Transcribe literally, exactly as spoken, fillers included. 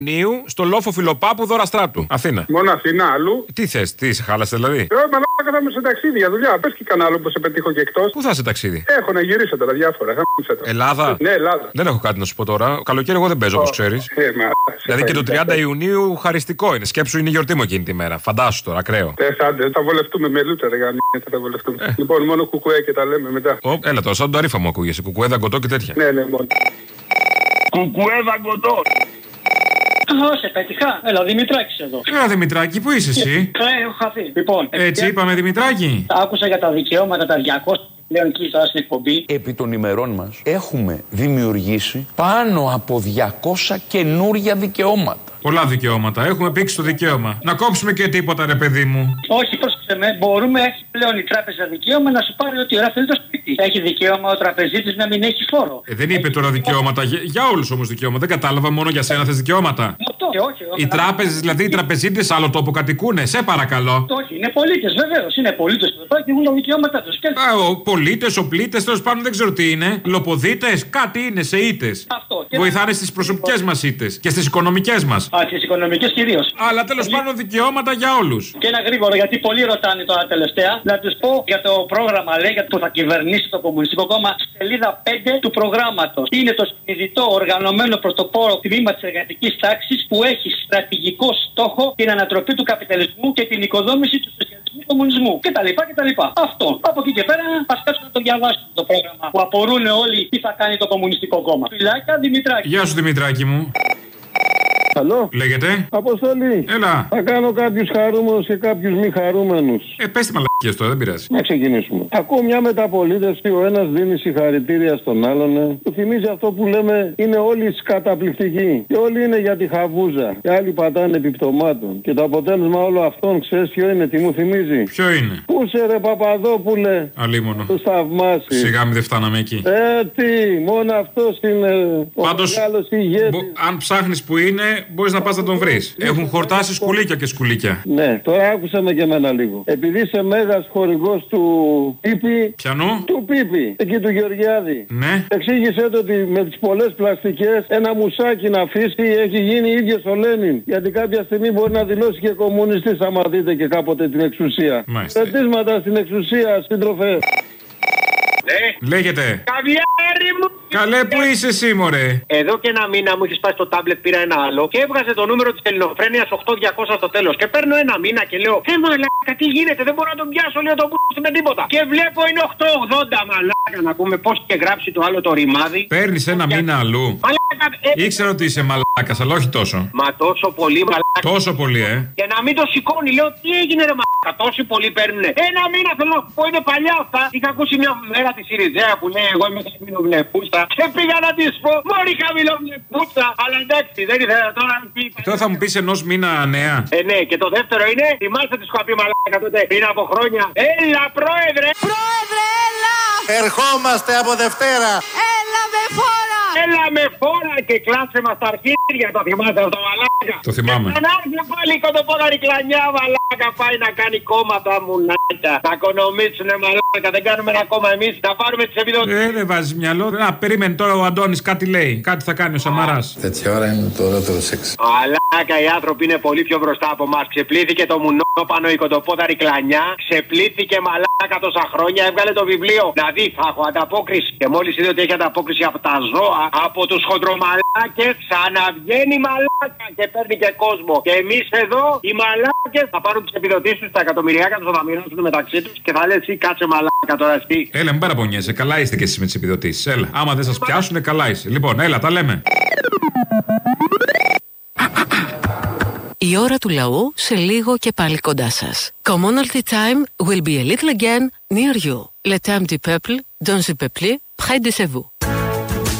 Ιουνίου στο λόφο Φιλοπάπου Δωραστράτου. Αθήνα. Μόνο Αθήνα, αλλού. Τι θες, τι σε χάλασε δηλαδή. Ε, μαλάκα θα είμαι σε ταξίδι για δουλειά. Πες και κανένα άλλο που σε πετύχω και εκτός. Πού θα σε ταξίδι. Έχω να γυρίσω τώρα διάφορα. Ελλάδα. Ναι, Ελλάδα. Δεν έχω κάτι να σου πω τώρα. Καλοκαίρι εγώ δεν παίζω, όπως ξέρεις. Ε, μα, δηλαδή και το τριάντα Ιουνίου χαριστικό είναι. Σκέψου είναι η γιορτή μου εκείνη τη μέρα. Φαντάσου τώρα, ακραίο. Ε, θα βολευτούμε με λούτσα, ρε γάμι. Θα βολευτούμε. Ε. Λοιπόν, μόνο κουκουέ και τα λέμε μετά. Ο, έλα τώρα, σαν το αρήφα μου ακούγεσαι. Κουκουέ, δαγκωτό και τέτοια. Ναι, ναι, μόνο. Κουκουέ, δαγκωτό. Α, σε πέτυχα. Έλα, Δημητράκης εδώ. Έλα, Δημητράκη, πού είσαι εσύ. Ε, έχω χαθεί. Λοιπόν, έτσι είπαμε, Δημητράκη. Άκουσα για τα δικαιώματα τα διακόσια πλέον εκεί στην εκπομπή. Επί των ημερών μας έχουμε δημιουργήσει πάνω από διακόσια καινούρια δικαιώματα. Πολλά δικαιώματα. Έχουμε πήξει το δικαίωμα. Να κόψουμε και τίποτα, ρε παιδί μου. Όχι, πρόσεξε με. Μπορούμε, έχει πλέον η τράπεζα δικαίωμα να σου πάρει ό,τι ώρα θέλει το σπίτι. Έχει δικαίωμα ο τραπεζίτης να μην έχει φόρο. Ε, δεν είπε τώρα δικαιώματα. Για, για όλους όμως δικαιώματα. Δεν κατάλαβα, μόνο για σένα θες δικαιώματα. Αυτό, όχι, όχι, οι τράπεζες, δηλαδή οι τραπεζίτες, άλλο τόπο κατοικούνε. Σε παρακαλώ. Όχι, είναι πολίτες, βεβαίως. Είναι πολίτες που και έχουν τα δικαιώματά τους. Πολίτες, οπλίτες, τέλος πάντων δεν ξέρω τι είναι. Λοποδίτες, κάτι είναι σε ήττες. Βοηθάνε στις προσωπικές μας ήττες και στις οικονομικές μας. Α, στις οικονομικές κυρίως. Αλλά τέλος πάντων δικαιώματα για όλους. Και ένα γρήγορο, γιατί πολλοί ρωτάνε τώρα τελευταία, να τους πω για το πρόγραμμα, λέει, για το που θα κυβερνήσει το Κομμουνιστικό Κόμμα, σελίδα πέντε του προγράμματος. Είναι το συνειδητό οργανωμένο πρωτοπόρο τμήμα της εργατικής τάξης που έχει στρατηγικό στόχο την ανατροπή του καπιταλισμού και την οικοδόμηση του σοσιαλισμού κομμουνισμού. Κτλ. κτλ. Αυτό. Από εκεί και πέρα, ας κάτσουμε να το διαβάσουμε το πρόγραμμα που απορούν όλοι τι θα κάνει το Κομμουνιστικό Κόμμα. Φιλάκια, Δημητράκη. Γεια σου, Δημητράκη μου. Καλό. Λέγεται. Αποστολή. Έλα. Θα κάνω κάποιους χαρούμενους και κάποιους μη χαρούμενους. Ε, πες τη μαλακίες τώρα, δεν πειράζει. Να ξεκινήσουμε. Ακούω μια μεταπολίτευση, ο ένας δίνει συγχαρητήρια στον άλλον. Ε. Του θυμίζει αυτό που λέμε, είναι όλοι καταπληκτικοί. Και όλοι είναι για τη χαβούζα. Και άλλοι πατάνε επιπτωμάτων. Και το αποτέλεσμα όλο αυτών, ξέρεις ποιο είναι, τι μου θυμίζει. Ποιο είναι. Πού σε ρε Παπαδόπουλε. Αλίμονο. Το θαυμάσει. Σιγά μην δεν φτάναμε εκεί. Ε, τι, μόνο αυτός είναι ο Πάντως, μεγάλος ηγέτης. Μπο, αν ψάχνεις που είναι, μπορείς να πας να τον βρεις. Έχουν χορτάσει σκουλίκια και σκουλίκια. Ναι, τώρα άκουσα με και εμένα λίγο. Επειδή είσαι μέγας χορηγός του Πίπη. Πιανού? Του Πίπη, εκεί του Γεωργιάδη. Ναι. Εξήγησε το ότι με τις πολλές πλαστικές ένα μουσάκι να αφήσει έχει γίνει ίδιος ο Λένιν. Γιατί κάποια στιγμή μπορεί να δηλώσει και κομμουνιστής άμα δείτε και κάποτε την εξουσία. Πετίσματα στην εξουσία, σύντροφε. Ναι. Λέγεται. Καβιάρι μου. Καλέ, πού είσαι εσύ, μωρέ. Εδώ και ένα μήνα μου έχει σπάσει το τάμπλετ, πήρα ένα άλλο και έβγαζε το νούμερο της Ελληνοφρένειας οκτώ διακόσια στο τέλος. Και παίρνω ένα μήνα και λέω: Ε, μαλάκα, τι γίνεται, δεν μπορώ να τον πιάσω, λέω τον πούστη με τίποτα. Και βλέπω είναι οκτώ ογδόντα, μαλάκα, να πούμε πώς είχε γράψει το άλλο το ρημάδι. Παίρνεις ένα για... μήνα αλλού. Μαλάκα, ε... Ήξερα ότι είσαι μαλάκα, αλλά όχι τόσο. Μα τόσο πολύ, μαλάκα. Τόσο πολύ, ε. Και να μην το σηκώνει, λέω: Τι έγινε, ρε μαλάκα, τόσοι πολλοί παίρνουνε. Ένα μήνα θέλω να πω, είναι παλιά αυτά. Είχα ακούσει μια μέρα τη Σιριζέα που λέει: Εγώ είμαι χαμηλοβλεπούστα. Και πήγα να τη πω: Μόλι χαμηλοβλεπούστα. Αλλά εντάξει, δεν ήθελα τώρα να πει. Τώρα θα μου πει ενό μήνα νέα. Ε, ναι, και το δεύτερο είναι: Θυμάστε τη σκοπή μαλάκα τότε πριν από χρόνια. Έλα, πρόεδρε! Πρόεδρε, έλα! Ερχόμαστε από Δευτέρα. Έλα με φόρα! Έλα με φόρα και κλάσε μας τα αρχίδια, το θυμάστε αυτό, μαλάκα. Το θυμάμαι. Και να έρθει πάλι κοντοπόδαρη κλανιά, μαλάκα, πάει να κάνει κόμματα μουνάκια. Να οικονομήσουνε, μαλάκα, δεν κάνουμε ένα κόμμα εμείς, να πάρουμε τις επιδοτήσεις. Ε, δεν βάζεις μυαλό. Να, περίμενε τώρα ο Αντώνης κάτι λέει. Κάτι θα κάνει ο Σαμαράς. Τέτοια ώρα είναι το ωραίο σεξ. Μαλάκα, οι άνθρωποι είναι πολύ πιο μπροστά από εμάς. Ξεπλήθηκε το μουνόπανο η κοντοπόδαρη κλανιά. Ξεπλήθηκε, μαλάκα, τόσα χρόνια. Έβγαλε το βιβλίο. Να δει, θα έχω ανταπόκριση. Και μόλις είδε ότι έχει ανταπόκριση από τα ζώα, από τους χοντρομαλάκες, ξαναβγαίνει μαλάκα και παίρνει και κόσμο. Και εμείς εδώ, οι μαλάκες, θα πάρουν τις επιδοτήσεις, τα εκατομμυριάκια τους, θα μοιράσουν μεταξύ τους και θα λες εσύ κάτσε μαλάκα τώρα εσύ. Έλα, μην παραπονιέσαι. Καλά είστε κι εσείς με τις επιδοτήσεις. Έλα, άμα δεν σας πιάσουνε, καλά είσαι. Λοιπόν, έλα, τα λέμε. Η ώρα του λαού σε λίγο και πάλι κοντά σας. Commonalty time will be a little again near you. Le temps du peuple, dans le peuple, près de chez vous.